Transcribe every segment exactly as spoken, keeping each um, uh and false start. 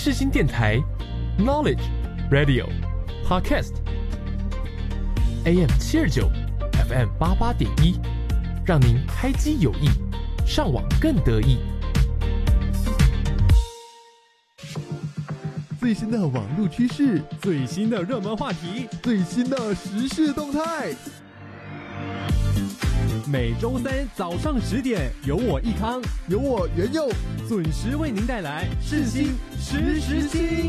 世新电台 Knowledge Radio Podcast A M 七二九 F M 八八点一，让您开机有益，上网更得意。 最新的网络趋势， 最新的热门话题， 最新的时事动态。 每周三早上十点，有我易康， 有我元佑， 准时为您带来世新时时新。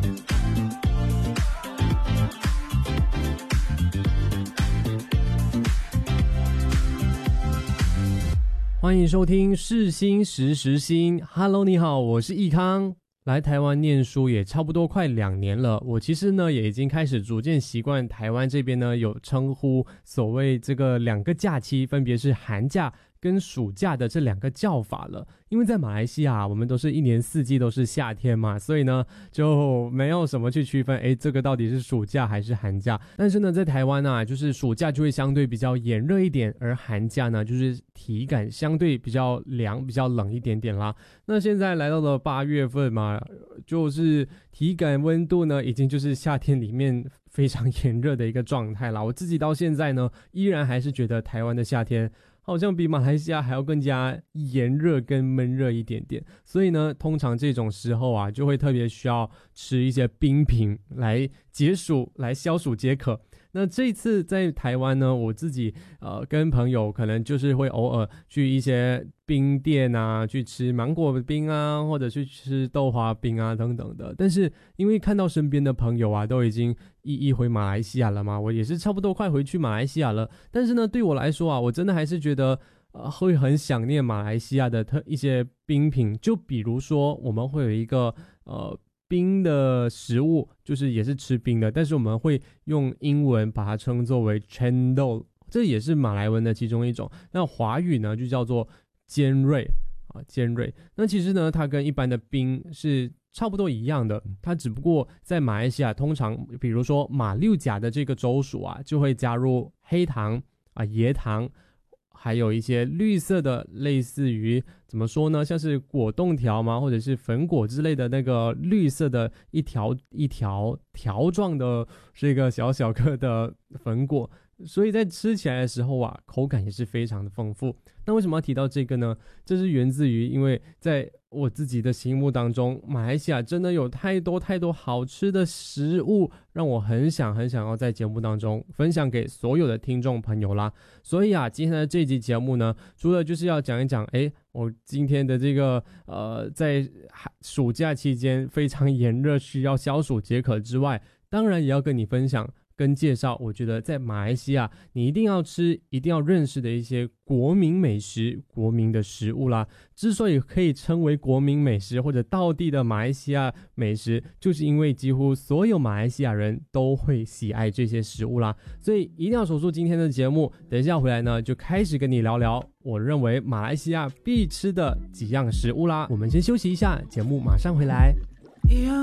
欢迎收听世新时时新。Hello， 你好，我是易康。来台湾念书也差不多快两年了，我其实呢也已经开始逐渐习惯台湾这边呢有称呼所谓这个两个假期，分别是寒假跟暑假的这两个叫法了。因为在马来西亚我们都是一年四季都是夏天嘛，所以呢就没有什么去区分诶这个到底是暑假还是寒假。但是呢在台湾啊，就是暑假就会相对比较炎热一点，而寒假呢就是体感相对比较凉比较冷一点点啦。那现在来到了八月份嘛，就是体感温度呢已经就是夏天里面非常炎热的一个状态啦。我自己到现在呢依然还是觉得台湾的夏天好像比马来西亚还要更加炎热跟闷热一点点，所以呢通常这种时候啊就会特别需要吃一些冰品来解暑来消暑解渴。那这次在台湾呢，我自己呃跟朋友可能就是会偶尔去一些冰店啊，去吃芒果冰啊，或者去吃豆花冰啊等等的。但是因为看到身边的朋友啊都已经一一回马来西亚了嘛，我也是差不多快回去马来西亚了。但是呢对我来说啊，我真的还是觉得呃会很想念马来西亚的特一些冰品。就比如说我们会有一个呃冰的食物，就是也是吃冰的，但是我们会用英文把它称作为 cendol， 这也是马来文的其中一种。那华语呢就叫做尖锐啊，尖锐。那其实呢它跟一般的冰是差不多一样的，它只不过在马来西亚通常比如说马六甲的这个州属啊就会加入黑糖啊、椰糖，还有一些绿色的类似于怎么说呢，像是果冻条嘛，或者是粉果之类的那个绿色的一条一条条状的这个小小个的粉果，所以在吃起来的时候啊口感也是非常的丰富。那为什么要提到这个呢？这是源自于因为在我自己的心目当中，马来西亚真的有太多太多好吃的食物，让我很想很想要在节目当中分享给所有的听众朋友啦。所以啊今天的这集节目呢，除了就是要讲一讲诶我今天的这个呃在暑假期间非常炎热需要消暑解渴之外，当然也要跟你分享跟介绍我觉得在马来西亚你一定要吃一定要认识的一些国民美食国民的食物啦。之所以可以称为国民美食或者道地的马来西亚美食，就是因为几乎所有马来西亚人都会喜爱这些食物啦。所以一定要守住今天的节目，等一下回来呢就开始跟你聊聊我认为马来西亚必吃的几样食物啦。我们先休息一下，节目马上回来。